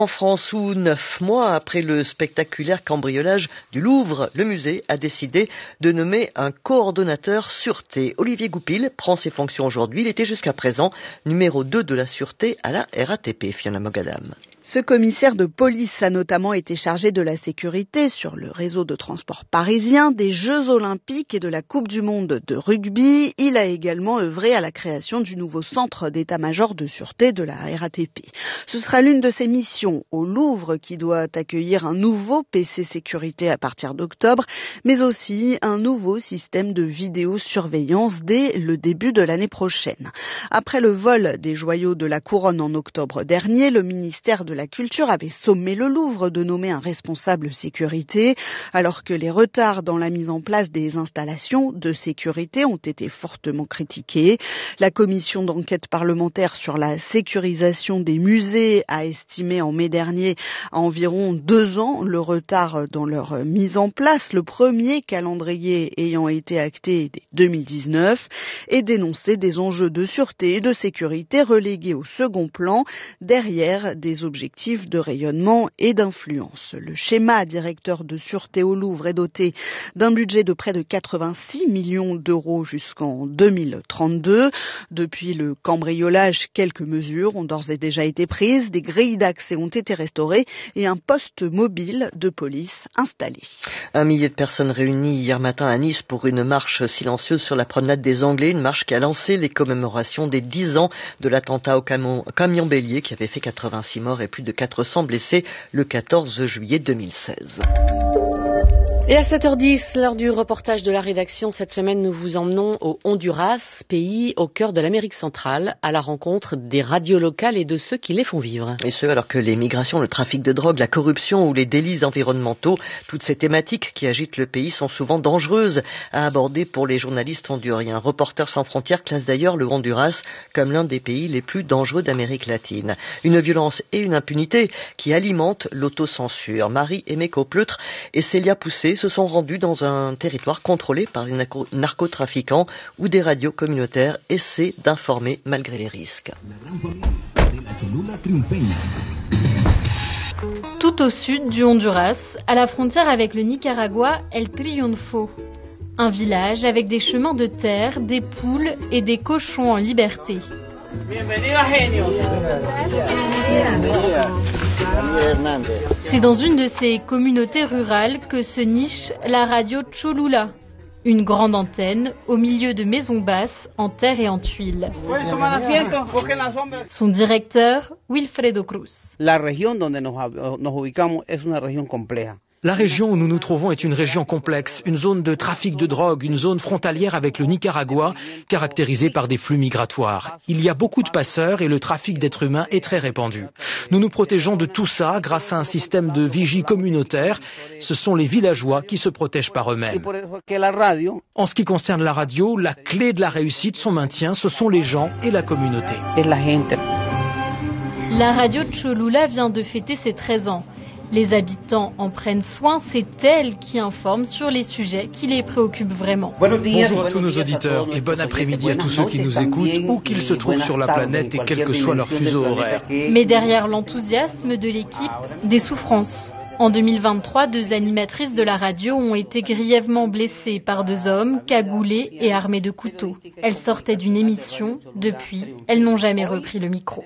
En France, où 9 mois après le spectaculaire cambriolage du Louvre, le musée a décidé de nommer un coordonnateur sûreté. Olivier Goupil prend ses fonctions aujourd'hui. Il était jusqu'à présent numéro 2 de la sûreté à la RATP, Fiona Mogadam. Ce commissaire de police a notamment été chargé de la sécurité sur le réseau de transport parisien, des Jeux Olympiques et de la Coupe du Monde de rugby. Il a également œuvré à la création du nouveau centre d'état-major de sûreté de la RATP. Ce sera l'une de ses missions au Louvre qui doit accueillir un nouveau PC sécurité à partir d'octobre, mais aussi un nouveau système de vidéosurveillance dès le début de l'année prochaine. Après le vol des joyaux de la couronne en octobre dernier, le ministère de la Culture avait sommé le Louvre de nommer un responsable sécurité, alors que les retards dans la mise en place des installations de sécurité ont été fortement critiqués. La commission d'enquête parlementaire sur la sécurisation des musées a estimé en mai dernier à environ 2 ans le retard dans leur mise en place, le premier calendrier ayant été acté dès 2019, et dénoncé des enjeux de sûreté et de sécurité relégués au second plan derrière des objectifs de rayonnement et d'influence. Le schéma directeur de sûreté au Louvre est doté d'un budget de près de 86 millions d'euros jusqu'en 2032. Depuis le cambriolage, quelques mesures ont d'ores et déjà été prises, des grilles d'accès ont été restaurées et un poste mobile de police installé. 1 millier de personnes réunies hier matin à Nice pour une marche silencieuse sur la promenade des Anglais, une marche qui a lancé les commémorations des 10 ans de l'attentat au camion bélier qui avait fait 86 morts et plus de 400 blessés le 14 juillet 2016. Et à 7h10, lors du reportage de la rédaction, cette semaine, nous vous emmenons au Honduras, pays au cœur de l'Amérique centrale, à la rencontre des radios locales et de ceux qui les font vivre. Et ce, alors que les migrations, le trafic de drogue, la corruption ou les délits environnementaux, toutes ces thématiques qui agitent le pays sont souvent dangereuses à aborder pour les journalistes honduriens. Reporters sans frontières classe d'ailleurs le Honduras comme l'un des pays les plus dangereux d'Amérique latine. Une violence et une impunité qui alimentent l'autocensure. Marie-Aimée Caupleutre et Célia Poussé se sont rendus dans un territoire contrôlé par les narcotrafiquants où des radios communautaires essaient d'informer malgré les risques. Tout au sud du Honduras, à la frontière avec le Nicaragua, El Triunfo. Un village avec des chemins de terre, des poules et des cochons en liberté. C'est dans une de ces communautés rurales que se niche la radio Cholula, une grande antenne au milieu de maisons basses en terre et en tuiles. Son directeur, Wilfredo Cruz. La région donde nos ubicamos es una región compleja. La région où nous nous trouvons est une région complexe, une zone de trafic de drogue, une zone frontalière avec le Nicaragua, caractérisée par des flux migratoires. Il y a beaucoup de passeurs et le trafic d'êtres humains est très répandu. Nous nous protégeons de tout ça grâce à un système de vigie communautaire. Ce sont les villageois qui se protègent par eux-mêmes. En ce qui concerne la radio, la clé de la réussite, son maintien, ce sont les gens et la communauté. La radio Cholula vient de fêter ses 13 ans. Les habitants en prennent soin, c'est elle qui informe sur les sujets qui les préoccupent vraiment. Bonjour à tous nos auditeurs et bon après-midi à tous ceux qui nous écoutent, où qu'ils se trouvent sur la planète et quel que soit leur fuseau horaire. Mais derrière l'enthousiasme de l'équipe, des souffrances. En 2023, 2 animatrices de la radio ont été grièvement blessées par 2 hommes cagoulés et armés de couteaux. Elles sortaient d'une émission. Depuis, elles n'ont jamais repris le micro.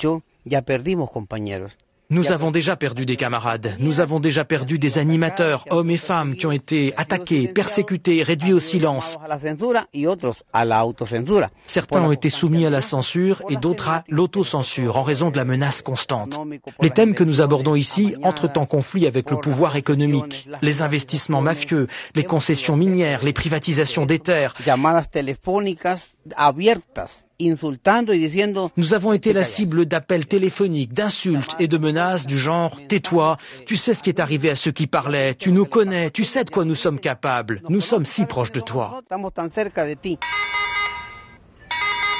Nous avons déjà perdu des camarades, nous avons déjà perdu des animateurs, hommes et femmes, qui ont été attaqués, persécutés, réduits au silence. Certains ont été soumis à la censure et d'autres à l'autocensure en raison de la menace constante. Les thèmes que nous abordons ici entrent en conflit avec le pouvoir économique, les investissements mafieux, les concessions minières, les privatisations des terres. Nous avons été la cible d'appels téléphoniques, d'insultes et de menaces du genre « tais-toi, tu sais ce qui est arrivé à ceux qui parlaient, tu nous connais, tu sais de quoi nous sommes capables, nous sommes si proches de toi ».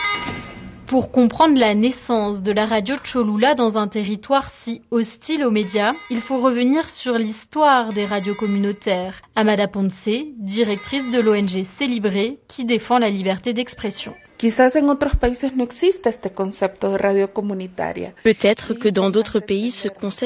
Pour comprendre la naissance de la radio Cholula dans un territoire si hostile aux médias, il faut revenir sur l'histoire des radios communautaires. Amada Ponce, directrice de l'ONG Célibré, qui défend la liberté d'expression. Peut-être que dans d'autres pays, ce concept